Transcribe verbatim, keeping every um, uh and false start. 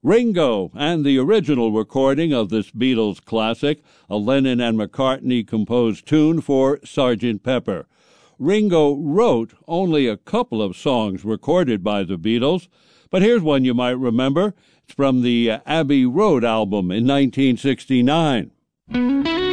Ringo and the original recording of this Beatles classic, a Lennon and McCartney composed tune for Sergeant Pepper. Ringo wrote only a couple of songs recorded by the Beatles, but here's one you might remember. It's from the Abbey Road album in nineteen sixty-nine.